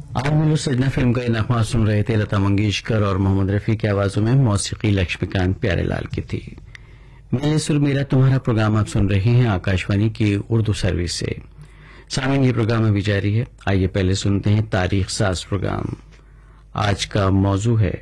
آج ملو سجنا فلم کا یہ نغمہ سن رہے تھے لتا منگیشکر اور محمد رفیع کی آوازوں میں موسیقی لکشمی کانت پیارے لال کی تھی. میرے سر میرا تمہارا پروگرام آپ سن رہے ہیں آکاشوانی کی اردو سروس سے. سامعین یہ پروگرام ابھی جاری ہے. آئیے پہلے سنتے ہیں تاریخ ساز پروگرام. آج کا موضوع ہے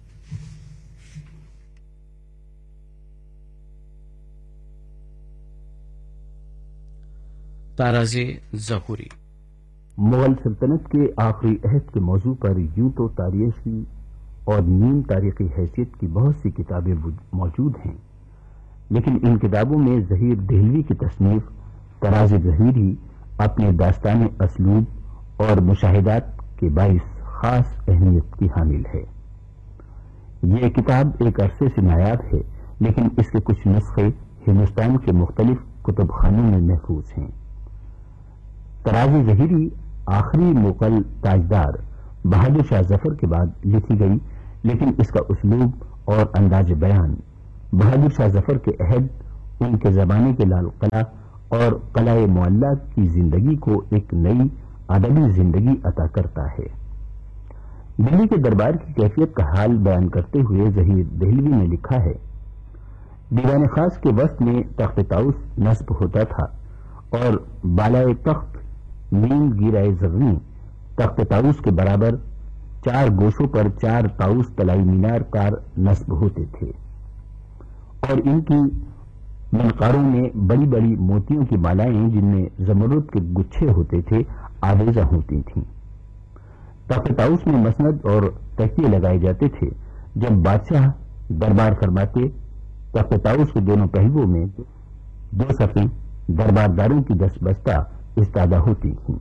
تاراز ظہوری. مغل سلطنت کے آخری عہد کے موضوع پر یوں تو تاریخی اور نیم تاریخی حیثیت کی بہت سی کتابیں موجود ہیں، لیکن ان کتابوں میں ظہیر دہلوی کی تصنیف تاراز ظہوری اپنے داستان اسلوب اور مشاہدات کے باعث خاص اہمیت کی حامل ہے. یہ کتاب ایک عرصے سے نایاب ہے، لیکن اس کے کچھ نسخے ہندوستان کے مختلف کتب خانوں میں محفوظ ہیں. تاراز ظہوری آخری مغل تاجدار بہادر شاہ ظفر کے بعد لکھی گئی، لیکن اس کا اسلوب اور انداز بیان بہادر شاہ ظفر کے عہد، ان کے زمانے کے لال قلعہ اور قلعہ معلیٰ کی زندگی کو ایک نئی ادبی زندگی عطا کرتا ہے. دلی کے دربار کی کیفیت کا حال بیان کرتے ہوئے ظہیر دہلوی نے لکھا ہے: دیوان خاص کے وسط میں تخت طاؤس نصب ہوتا تھا اور بالائے تخت نیم گیرائے زرین تخت طاؤس کے برابر 4 گوشوں پر 4 طاؤس طلائی مینار کار نصب ہوتے تھے اور ان کی منقاروں میں بڑی بڑی موتیوں کی مالائیں جن میں زمرد کے گچھے ہوتے تھے آویزہ ہوتی تھیں. تخت طاؤس میں مسند اور تکیے لگائے جاتے تھے. جب بادشاہ دربار فرماتے تخت طاؤس کے دونوں پہلوؤں میں 2 صفیں دربارداروں کی دستبستہ استادہ ہوتی تھیں.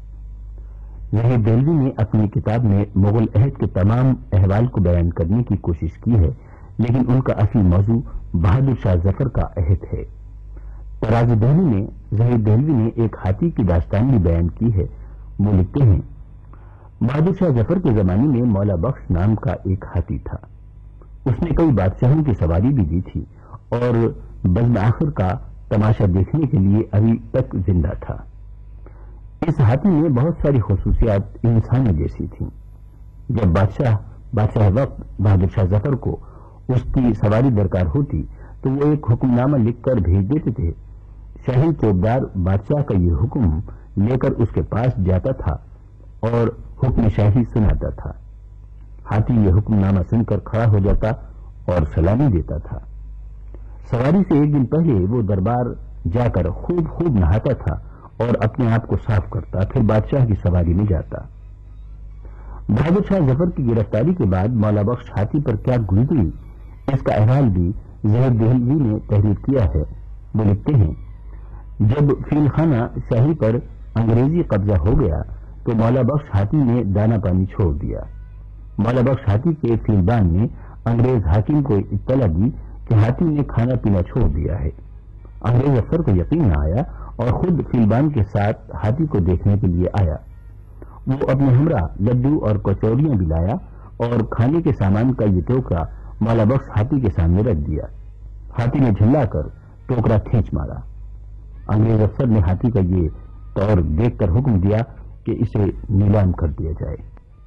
ظہیر دہلوی نے اپنی کتاب میں مغل عہد کے تمام احوال کو بیان کرنے کی کوشش کی ہے، لیکن ان کا اصلی موضوع بہادر شاہ ظفر کا عہد ہے. تاراز دہلوی میں ظہیر دہلوی نے ایک ہاتھی کی داستان بھی بیان کی ہے. وہ لکھتے ہیں: بہادر شاہ ظفر کے زمانے میں مولا بخش نام کا ایک ہاتھی تھا. اس نے کئی بادشاہوں کی سواری بھی دی تھی اور بزم آخر کا تماشا دیکھنے کے لیے ابھی تک زندہ تھا. اس ہاتھی میں بہت ساری خصوصیات انسانوں جیسی تھیں. جب بادشاہ وقت بہادر شاہ ظفر کو اس کی سواری درکار ہوتی تو وہ ایک حکم نامہ لکھ کر بھیج دیتے تھے. شاہی چوکیدار بادشاہ کا یہ حکم لے کر اس کے پاس جاتا تھا اور حکم شاہی سناتا تھا. ہاتھی یہ حکم نامہ سن کر کھڑا ہو جاتا اور سلامی دیتا تھا. سواری سے ایک دن پہلے وہ دربار جا کر خوب نہاتا تھا اور اپنے آپ کو صاف کرتا، پھر بادشاہ کی سواری میں جاتا. بہادر شاہ ظفر کی گرفتاری کے بعد مولا بخش ہاتھی پر کیا گزری، اس کا احوال بھی ظہیر دہلوی نے تحریر کیا ہے. وہ لکھتے ہیں: جب فیل خانہ شاہی پر انگریزی قبضہ ہو گیا تو مولا بخش ہاتھی نے دانا پانی چھوڑ دیا. مولا بخش ہاتھی کے فیلبان نے انگریز حاکم کو اطلاع دی کہ ہاتھی نے کھانا پینا چھوڑ دیا ہے. انگریز افسر کو یقین نہ آیا اور خود فیلبان کے ساتھ ہاتھی کو دیکھنے کے لیے آیا. وہ اپنے ہمراہ لڈو اور کچوریاں بھی لایا اور کھانے کے سامان کا یہ ٹوکرا مولا بخش ہاتھی کے سامنے رکھ دیا. ہاتھی نے جھلا کر ٹوکرا کھینچ مارا. انگریز افسر نے ہاتھی کا یہ طور دیکھ کر حکم دیا کہ اسے نیلام کر دیا جائے.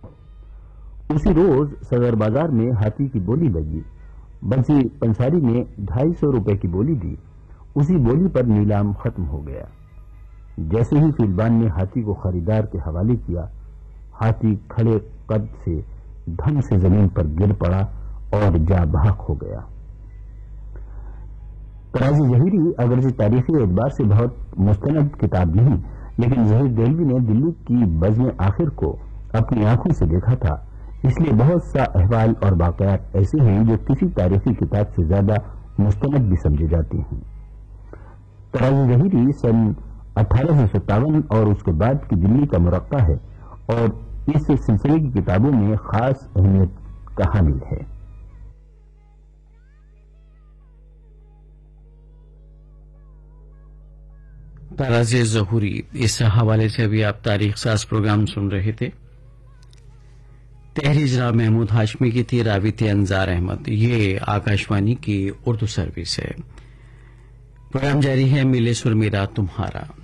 اسی روز صدر بازار میں ہاتھی کی بولی لگی. بنسی پنساری نے 250 روپے کی بولی دی. اسی بولی پر نیلام ختم ہو گیا. جیسے ہی فیلبان نے ہاتھی کو خریدار کے حوالے کیا، ہاتھی کھڑے قد سے دھم سے زمین پر گر پڑا اور جاں بحق ہو گیا. تاراز ظہوری اگرچہ تاریخی اعتبار سے بہت مستند کتاب نہیں، لیکن ظہیر دہلوی نے دلی کی بزم آخر کو اپنی آنکھوں سے دیکھا تھا، اس لیے بہت سا احوال اور واقعات ایسے ہیں جو کسی تاریخی کتاب سے زیادہ مستند بھی سمجھے جاتے ہیں. تاراز ظہوری سن 1857 اور اس کے بعد کی دلی کا مرقع ہے اور اس سلسلے کی کتابوں میں خاص اہمیت کا حامل ہے. تاراز ظہوری، اس حوالے سے ابھی آپ تاریخ ساز پروگرام سن رہے تھے. تحریر جناب محمود ہاشمی کی تھی، راوی تھے انظار احمد. یہ آکاشوانی کی اردو سروس ہے. پروگرام جاری ہے ملے سر میرا تمہارا.